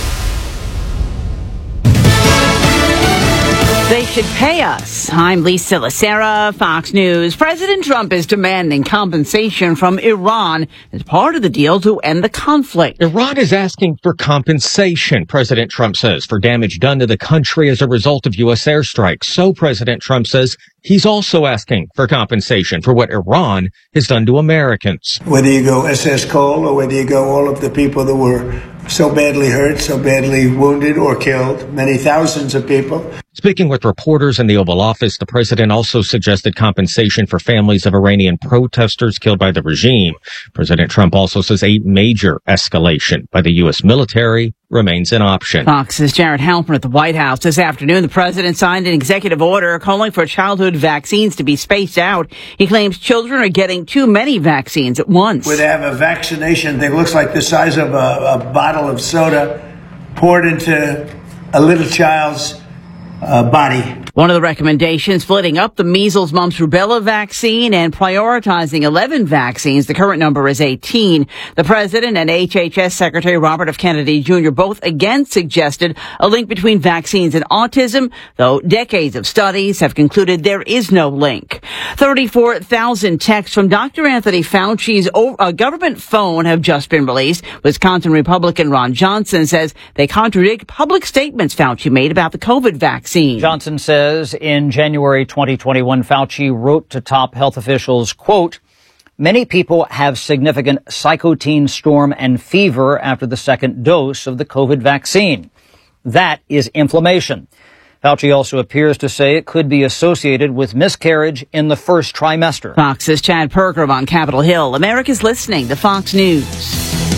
They should pay us. I'm Lisa Lacera, Fox News. President Trump is demanding compensation from Iran as part of the deal to end the conflict. Iran is asking for compensation, President Trump says, for damage done to the country as a result of U S airstrikes. So President Trump says he's also asking for compensation for what Iran has done to Americans. Whether you go S S Cole or whether you go all of the people that were so badly hurt, so badly wounded or killed, many thousands of people. Speaking with reporters in the Oval Office, the president also suggested compensation for families of Iranian protesters killed by the regime. President Trump also says a major escalation by the U S military remains an option. Fox's Jared Halpern at the White House. This afternoon, the president signed an executive order calling for childhood vaccines to be spaced out. He claims children are getting too many vaccines at once. Where they have a vaccination that looks like the size of a, a bottle of soda poured into a little child's uh, body. One of the recommendations, splitting up the measles, mumps, rubella vaccine and prioritizing eleven vaccines. The current number is eighteen. The president and H H S Secretary Robert F. Kennedy Junior both again suggested a link between vaccines and autism, though decades of studies have concluded there is no link. thirty-four thousand texts from Doctor Anthony Fauci's uh, government phone have just been released. Wisconsin Republican Ron Johnson says they contradict public statements Fauci made about the COVID vaccine. Johnson says in January twenty twenty-one, Fauci wrote to top health officials, quote, "Many people have significant cytokine storm and fever after the second dose of the COVID vaccine. That is inflammation." Fauci also appears to say it could be associated with miscarriage in the first trimester. Fox's Chad Perker on Capitol Hill. America's listening to Fox News.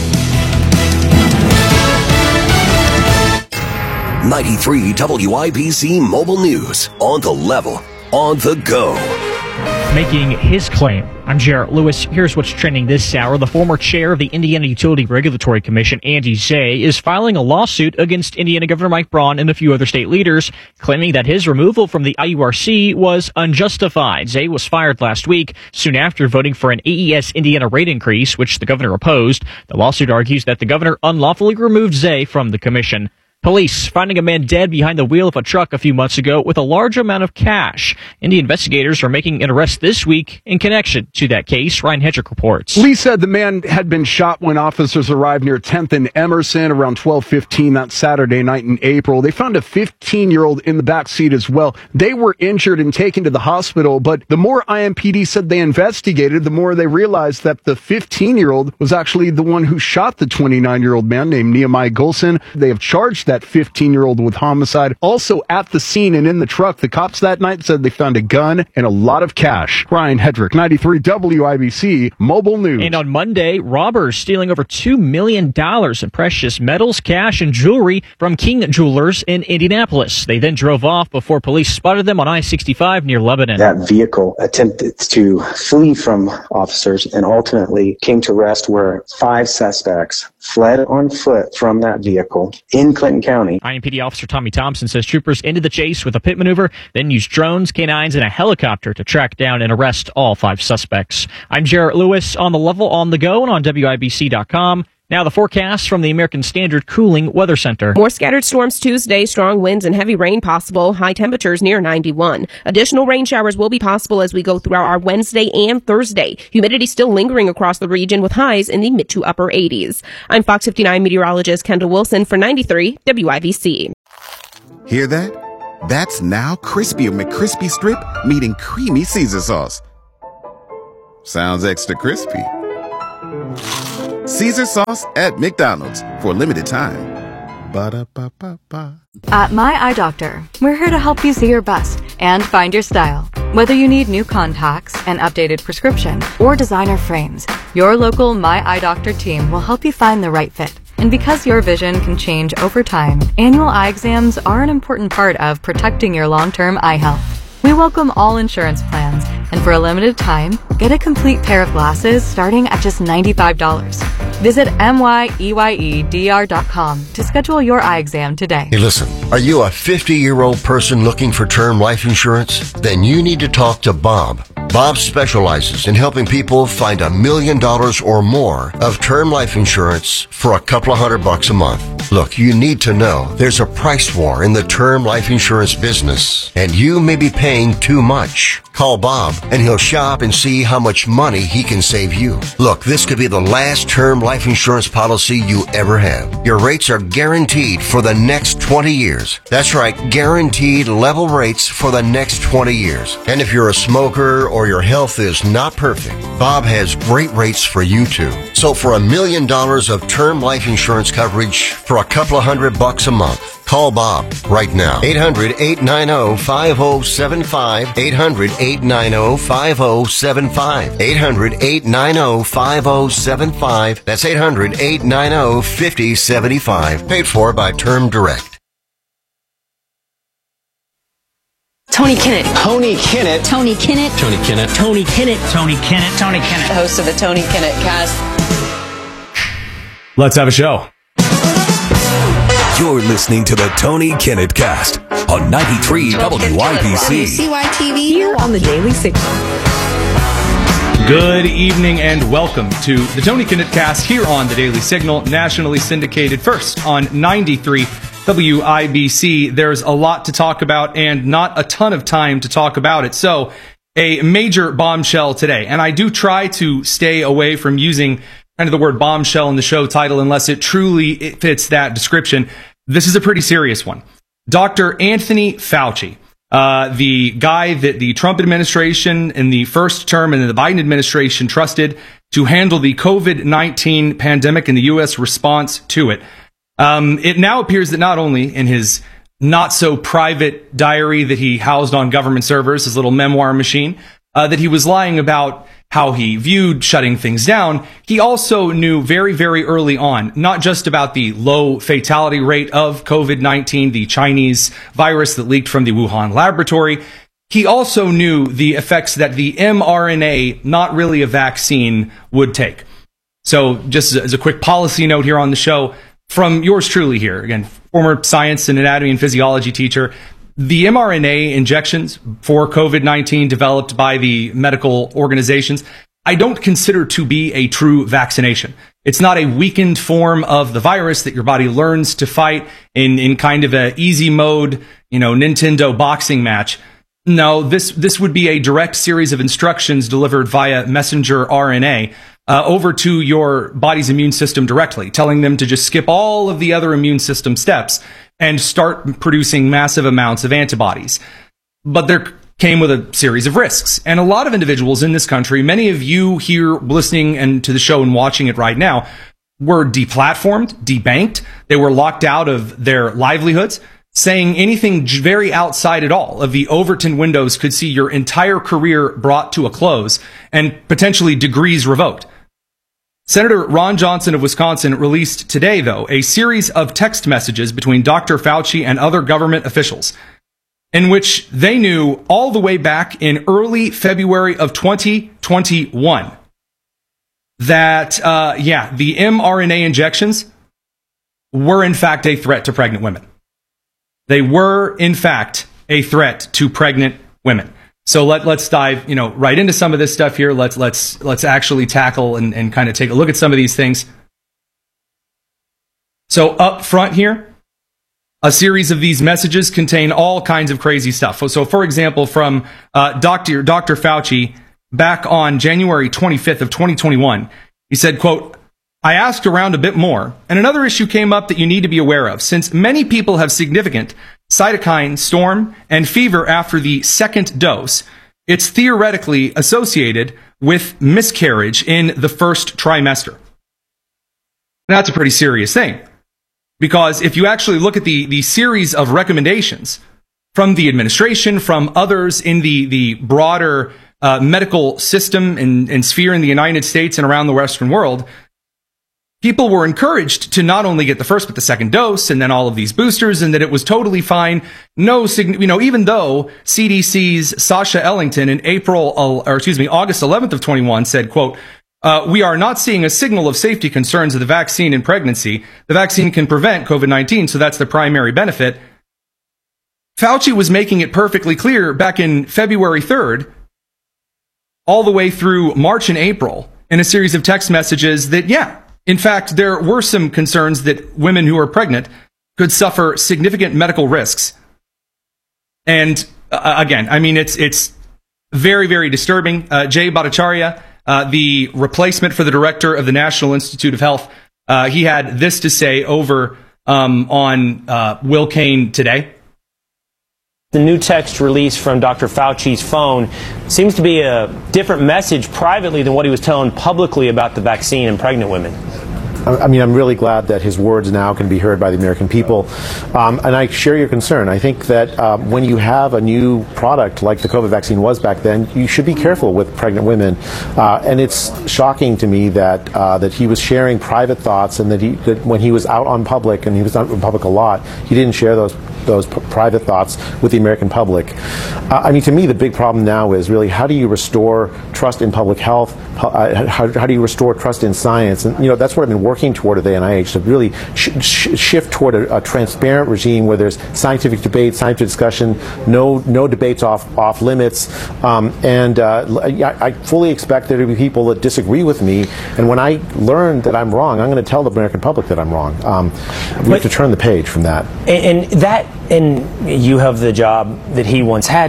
ninety-three W I B C Mobile News. On the level, on the go. Making his claim. I'm Jarrett Lewis. Here's what's trending this hour. The former chair of the Indiana Utility Regulatory Commission, Andy Zay, is filing a lawsuit against Indiana Governor Mike Braun and a few other state leaders, claiming that his removal from the I U R C was unjustified. Zay was fired last week, soon after voting for an A E S Indiana rate increase, which the governor opposed. The lawsuit argues that the governor unlawfully removed Zay from the commission. Police finding a man dead behind the wheel of a truck a few months ago with a large amount of cash. Indian investigators are making an arrest this week in connection to that case. Ryan Hedrick reports. Police said the man had been shot when officers arrived near tenth and Emerson around twelve fifteen that Saturday night in April. They found a fifteen-year-old in the back seat as well. They were injured and taken to the hospital, but the more I M P D said they investigated, the more they realized that the fifteen-year-old was actually the one who shot the twenty-nine-year-old man named Nehemiah Golson. They have charged that that fifteen-year-old with homicide. Also at the scene and in the truck, the cops that night said they found a gun and a lot of cash. Ryan Hedrick, ninety-three W I B C Mobile News. And on Monday, robbers stealing over two million dollars in precious metals, cash, and jewelry from King Jewelers in Indianapolis. They then drove off before police spotted them on I sixty-five near Lebanon. That vehicle attempted to flee from officers and ultimately came to rest where five suspects fled on foot from that vehicle in Clinton County. I M P D officer Tommy Thompson says troopers ended the chase with a pit maneuver, then used drones, canines, and a helicopter to track down and arrest all five suspects. I'm Jarrett Lewis on the level on the go and on W I B C dot com. Now the forecast from the American Standard Cooling Weather Center. More scattered storms Tuesday, strong winds and heavy rain possible, high temperatures near ninety-one. Additional rain showers will be possible as we go throughout our Wednesday and Thursday. Humidity still lingering across the region with highs in the mid to upper eighties. I'm Fox fifty-nine meteorologist Kendall Wilson for ninety-three W I B C. Hear that? That's now Crispy McCrispy Strip meeting Creamy Caesar Sauce. Sounds extra crispy. Caesar Sauce at McDonald's for a limited time. Ba-da-ba-ba-ba. At My Eye Doctor, we're here to help you see your best and find your style. Whether you need new contacts, an updated prescription, or designer frames, your local My Eye Doctor team will help you find the right fit. And because your vision can change over time, annual eye exams are an important part of protecting your long-term eye health. We welcome all insurance plans, and for a limited time, get a complete pair of glasses starting at just ninety-five dollars. Visit M Y E Y E D R dot com to schedule your eye exam today. Hey, listen, are you a fifty-year-old person looking for term life insurance? Then you need to talk to Bob. Bob specializes in helping people find a million dollars or more of term life insurance for a couple of hundred bucks a month. Look, you need to know there's a price war in the term life insurance business, and you may be paying too much. Call Bob, and he'll shop and see how much money he can save you. Look, this could be the last term life insurance policy you ever have. Your rates are guaranteed for the next twenty years. That's right, guaranteed level rates for the next twenty years. And if you're a smoker or your health is not perfect, Bob has great rates for you too. So for a million dollars of term life insurance coverage for a couple of hundred bucks a month, call Bob right now. eight hundred, eight nine zero, five zero seven five. eight hundred, eight nine zero, five zero seven five. eight hundred, eight nine zero, five zero seven five. That's eight hundred, eight nine zero, five zero seven five. Paid for by Term Direct. Tony Kinnett. Tony Kinnett. Tony Kinnett. Tony Kinnett. Tony Kinnett. Tony Kinnett. Tony Kinnett. The host of the Tony Kinnett Cast. Let's have a show. You're listening to the Tony Kinnett Cast on ninety-three W I B C. C Y T V here on the Daily Signal. Good evening and welcome to the Tony Kinnett Cast here on the Daily Signal, nationally syndicated first on ninety-three W I B C. There's a lot to talk about and not a ton of time to talk about it. So, a major bombshell today. And I do try to stay away from using kind of the word bombshell in the show title unless it truly fits that description. This is a pretty serious one. Doctor Anthony Fauci, uh, the guy that the Trump administration in the first term and the Biden administration trusted to handle the COVID nineteen pandemic and the U S response to it. Um, it now appears that not only in his not so private diary that he housed on government servers, his little memoir machine, uh, that he was lying about how he viewed shutting things down, he also knew very, very early on, not just about the low fatality rate of COVID nineteen, the Chinese virus that leaked from the Wuhan laboratory. He also knew the effects that the mRNA, not really a vaccine, would take. So just as a quick policy note here on the show, from yours truly here, again, former science and anatomy and physiology teacher, the mRNA injections for COVID nineteen developed by the medical organizations, I don't consider to be a true vaccination. It's not a weakened form of the virus that your body learns to fight in, in kind of a easy mode, you know, Nintendo boxing match. No, this, this would be a direct series of instructions delivered via messenger R N A uh, over to your body's immune system directly, telling them to just skip all of the other immune system steps and start producing massive amounts of antibodies. But there came with a series of risks. And a lot of individuals in this country, many of you here listening and to the show and watching it right now, were deplatformed, debanked. They were locked out of their livelihoods. Saying anything very outside at all of the Overton windows could see your entire career brought to a close and potentially degrees revoked. Senator Ron Johnson of Wisconsin released today, though, a series of text messages between Doctor Fauci and other government officials in which they knew all the way back in early February of twenty twenty-one that, uh, yeah, the mRNA injections were in fact a threat to pregnant women. They were in fact a threat to pregnant women. So let, let's dive, you know, right into some of this stuff here. Let's, let's, let's actually tackle and, and kind of take a look at some of these things. So up front here, a series of these messages contain all kinds of crazy stuff. So, for example, from uh, Doctor Doctor Fauci back on January twenty-fifth of twenty twenty-one, he said, quote, "I asked around a bit more, and another issue came up that you need to be aware of. Since many people have significant cytokine storm and fever after the second dose, it's theoretically associated with miscarriage in the first trimester." That's a pretty serious thing. Because if you actually look at the, the series of recommendations from the administration, from others in the, the broader uh, medical system and, and sphere in the United States and around the Western world, people were encouraged to not only get the first but the second dose and then all of these boosters, and that it was totally fine. No, you know, even though C D C's Sasha Ellington in April, or excuse me, August eleventh of twenty-one said, quote, Uh, we are not seeing a signal of safety concerns of the vaccine in pregnancy. The vaccine can prevent COVID nineteen, so that's the primary benefit. Fauci was making it perfectly clear back in February third, all the way through March and April, in a series of text messages that, yeah, in fact, there were some concerns that women who are pregnant could suffer significant medical risks. And uh, again, I mean, it's it's very, very disturbing. Uh, Jay Bhattacharya, Uh, the replacement for the director of the National Institute of Health, uh, he had this to say over um, on uh, Will Cain today. The new text release from Doctor Fauci's phone seems to be a different message privately than what he was telling publicly about the vaccine in pregnant women. I mean, I'm really glad that his words now can be heard by the American people. Um, and I share your concern. I think that um, when you have a new product like the COVID vaccine was back then, you should be careful with pregnant women. Uh, and it's shocking to me that uh, that he was sharing private thoughts, and that, he, that when he was out on public, and he was out in public a lot, he didn't share those those p- private thoughts with the American public. Uh, I mean, to me, the big problem now is really how do you restore trust in public health? Uh, how, how do you restore trust in science? And, you know, that's what I've been working toward at the N I H, to really sh- sh- shift toward a, a transparent regime where there's scientific debate, scientific discussion, no no debates off off limits. Um, and uh, I, I fully expect there to be people that disagree with me. And when I learn that I'm wrong, I'm going to tell the American public that I'm wrong. Um, we but, have to turn the page from that. And, and that, and you have the job that he once had.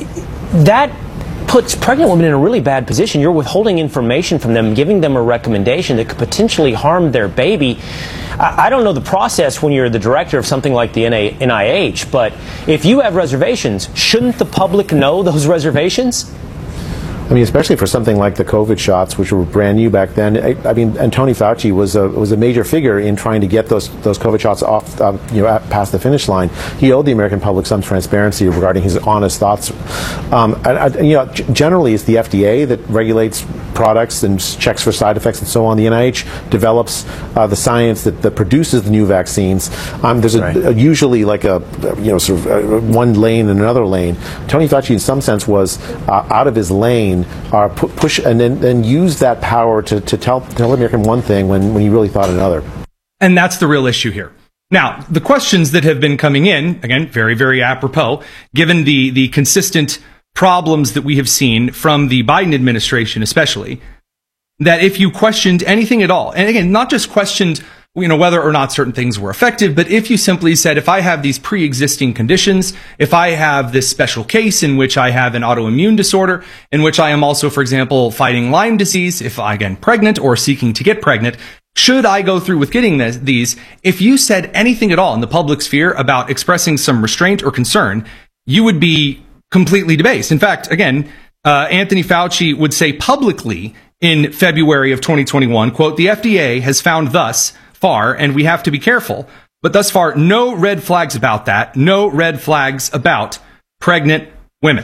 That puts pregnant women in a really bad position. You're withholding information from them, giving them a recommendation that could potentially harm their baby. I, I don't know the process when you're the director of something like the N I H, but if you have reservations, shouldn't the public know those reservations? I mean, especially for something like the COVID shots, which were brand new back then. I, I mean, and Tony Fauci was a was a major figure in trying to get those those COVID shots off, um, you know, at, past the finish line. He owed the American public some transparency regarding his honest thoughts. Um, and, and, you know, g- generally, it's the F D A that regulates products and checks for side effects and so on. The N I H develops uh, the science that, that produces the new vaccines. Um, there's a, right. a, usually like a you know sort of a, one lane and another lane. Tony Fauci, in some sense, was uh, out of his lane. Uh, push and then, then use that power to, to tell tell American one thing when, when he really thought another. And that's the real issue here. Now, the questions that have been coming in, again, very, very apropos, given the, the consistent problems that we have seen from the Biden administration especially, that if you questioned anything at all, and again, not just questioned you know, whether or not certain things were effective, but if you simply said, if I have these pre-existing conditions, if I have this special case in which I have an autoimmune disorder, in which I am also, for example, fighting Lyme disease, if I get pregnant or seeking to get pregnant, should I go through with getting this, these? If you said anything at all in the public sphere about expressing some restraint or concern, you would be completely debased. In fact, again, uh, Anthony Fauci would say publicly in February of twenty twenty-one, quote, "The F D A has found thus far, and we have to be careful, but thus far, no red flags about that, no red flags about pregnant women."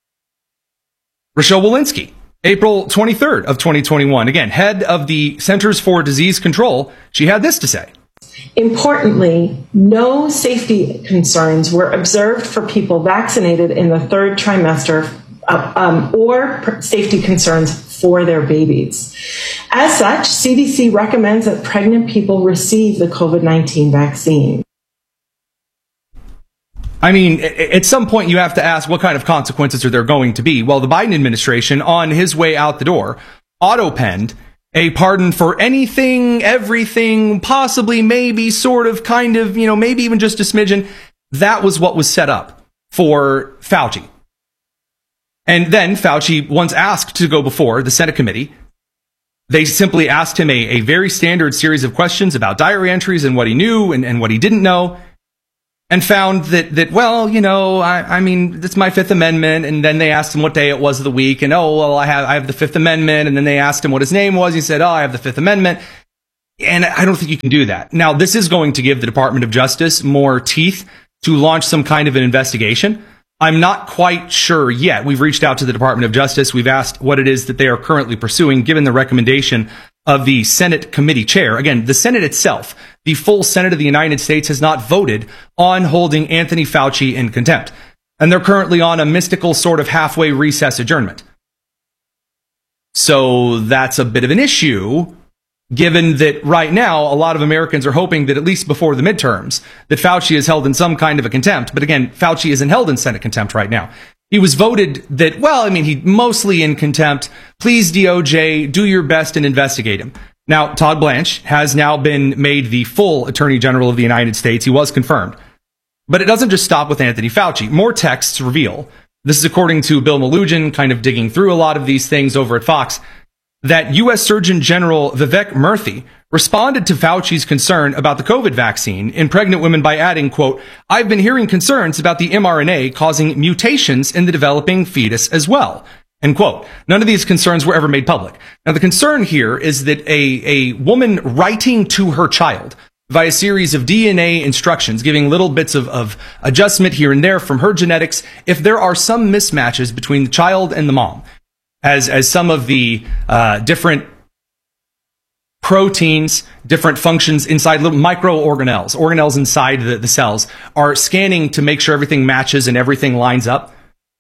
Rochelle Walensky, April twenty-third of twenty twenty-one, again, head of the Centers for Disease Control, she had this to say. Importantly, no safety concerns were observed for people vaccinated in the third trimester uh, um, or safety concerns for their babies. As such, C D C recommends that pregnant people receive the COVID nineteen vaccine. I mean, at some point you have to ask what kind of consequences are there going to be? Well, the Biden administration, on his way out the door, auto-penned a pardon for anything, everything, possibly, maybe, sort of, kind of, you know, maybe even just a smidgen. That was what was set up for Fauci. And then Fauci, once asked to go before the Senate committee, they simply asked him a, a very standard series of questions about diary entries and what he knew and, and what he didn't know, and found that, that well, you know, I, I mean, it's my Fifth Amendment. And then they asked him what day it was of the week. And, oh, well, I have, I have the Fifth Amendment. And then they asked him what his name was. He said, oh, I have the Fifth Amendment. And I don't think you can do that. Now, this is going to give the Department of Justice more teeth to launch some kind of an investigation. I'm not quite sure yet. We've reached out to the Department of Justice. We've asked what it is that they are currently pursuing, given the recommendation of the Senate committee chair. Again, the Senate itself, the full Senate of the United States, has not voted on holding Anthony Fauci in contempt. And they're currently on a mystical sort of halfway recess adjournment. So that's a bit of an issue, given that right now a lot of Americans are hoping that at least before the midterms, that Fauci is held in some kind of a contempt. But again, Fauci isn't held in Senate contempt right now. He was voted that, well, I mean, he mostly in contempt. Please, D O J, do your best and investigate him. Now, Todd Blanche has now been made the full Attorney General of the United States. He was confirmed. But it doesn't just stop with Anthony Fauci. More texts reveal, this is according to Bill Malugin, kind of digging through a lot of these things over at Fox, that U S Surgeon General Vivek Murthy responded to Fauci's concern about the COVID vaccine in pregnant women by adding, quote, I've been hearing concerns about the mRNA causing mutations in the developing fetus as well, end quote. None of these concerns were ever made public. Now, the concern here is that a, a woman writing to her child via a series of D N A instructions, giving little bits of, of adjustment here and there from her genetics, if there are some mismatches between the child and the mom, as, as some of the uh, different proteins, different functions inside little microorganelles, organelles inside the, the cells, are scanning to make sure everything matches and everything lines up.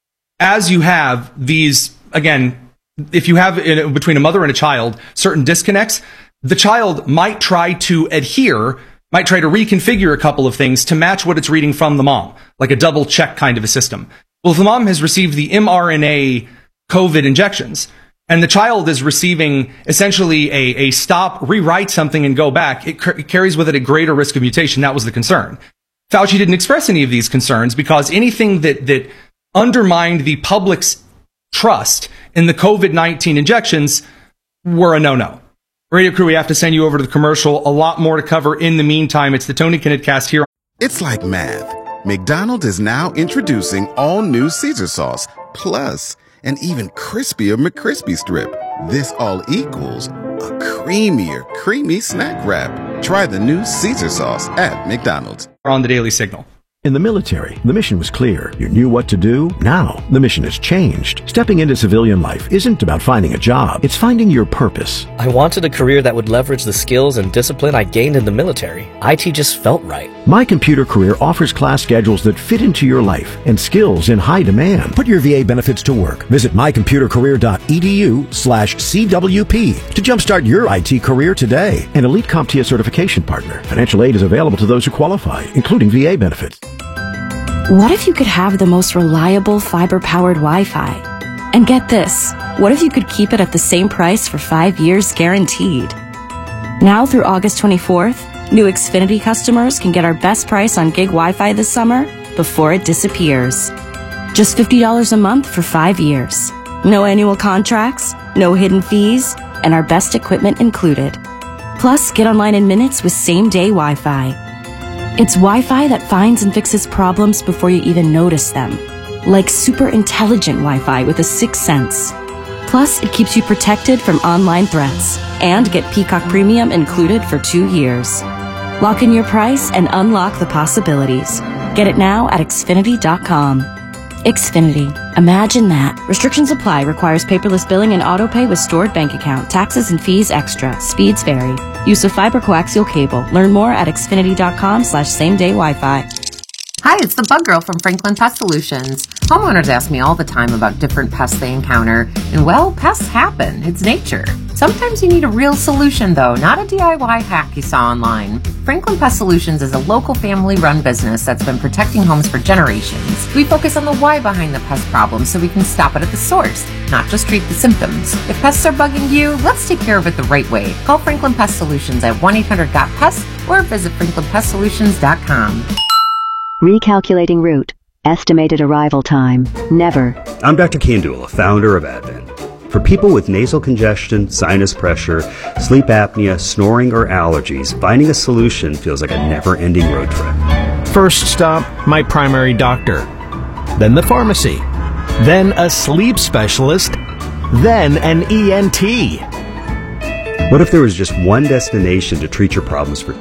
As you have these, again, if you have in, between a mother and a child certain disconnects, the child might try to adhere, might try to reconfigure a couple of things to match what it's reading from the mom, like a double check kind of a system. Well, if the mom has received the mRNA COVID injections, and the child is receiving essentially a, a stop, rewrite something and go back, it, it carries with it a greater risk of mutation. That was the concern. Fauci didn't express any of these concerns because anything that, that undermined the public's trust in the COVID nineteen injections were a no-no. Radio crew, we have to send you over to the commercial. A lot more to cover in the meantime. It's the Tony Kinnett Cast here. It's like math. McDonald's is now introducing all new Caesar sauce, plus an even crispier McCrispy strip. This all equals a creamier, creamy snack wrap. Try the new Caesar sauce at McDonald's. On the Daily Signal. In the military, the mission was clear. You knew what to do. Now, the mission has changed. Stepping into civilian life isn't about finding a job. It's finding your purpose. I wanted a career that would leverage the skills and discipline I gained in the military. I T just felt right. My Computer Career offers class schedules that fit into your life and skills in high demand. Put your V A benefits to work. Visit mycomputercareer.edu slash CWP to jumpstart your I T career today. An elite CompTIA certification partner. Financial aid is available to those who qualify, including V A benefits. What if you could have the most reliable fiber-powered Wi-Fi? And get this, what if you could keep it at the same price for five years guaranteed? Now through August twenty-fourth, new Xfinity customers can get our best price on gig Wi-Fi this summer before it disappears. Just fifty dollars a month for five years. No annual contracts, no hidden fees, and our best equipment included. Plus, get online in minutes with same-day Wi-Fi. It's Wi-Fi that finds and fixes problems before you even notice them. Like super intelligent Wi-Fi with a sixth sense. Plus, it keeps you protected from online threats. And get Peacock Premium included for two years. Lock in your price and unlock the possibilities. Get it now at Xfinity dot com. Xfinity. Imagine that. Restrictions apply. Requires paperless billing and autopay with stored bank account. Taxes and fees extra. Speeds vary. Use of fiber coaxial cable. Learn more at Xfinity dot com slash same day Wi-Fi. Hi, it's the Bug Girl from Franklin Pest Solutions. Homeowners ask me all the time about different pests they encounter, and well, pests happen. It's nature. Sometimes you need a real solution, though, not a D I Y hack you saw online. Franklin Pest Solutions is a local family-run business that's been protecting homes for generations. We focus on the why behind the pest problem so we can stop it at the source, not just treat the symptoms. If pests are bugging you, let's take care of it the right way. Call Franklin Pest Solutions at one eight hundred got pest or visit franklin pest solutions dot com. Recalculating route. Estimated arrival time. Never. I'm Doctor Kandula, founder of Advent. For people with nasal congestion, sinus pressure, sleep apnea, snoring, or allergies, finding a solution feels like a never-ending road trip. First stop, my primary doctor. Then the pharmacy. Then a sleep specialist. Then an E N T. What if there was just one destination to treat your problems for